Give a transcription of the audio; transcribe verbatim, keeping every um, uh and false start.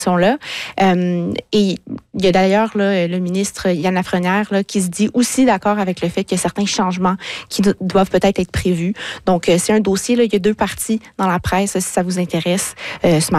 là. Euh, et il y a d'ailleurs là, le ministre Yann Lafrenière là, qui se dit aussi d'accord avec le fait qu'il y a certains changements qui do- doivent peut-être être prévus. Donc, euh, c'est un dossier, là, il y a deux parties dans la presse, si ça vous intéresse. Euh, ce matin,